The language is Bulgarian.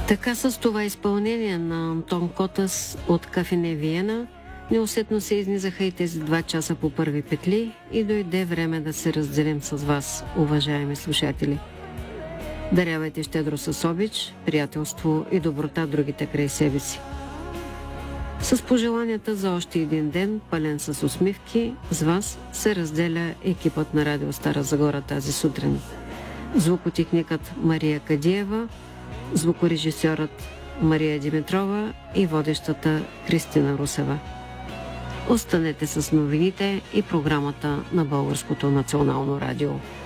Така с това изпълнение на Антон Котас от Кафене Виена неусетно се изнизаха и тези 2 часа по първи петли и дойде време да се разделим с вас, уважаеми слушатели. Дарявайте щедро с обич, приятелство и доброта другите край себе си. С пожеланията за още един ден, пълен с усмивки, с вас се разделя екипът на Радио Стара Загора тази сутрин. Звукотехникът Мария Кадиева, звукорежисьорът Мария Димитрова и водещата Кристина Русева. Останете с новините и програмата на Българското национално радио.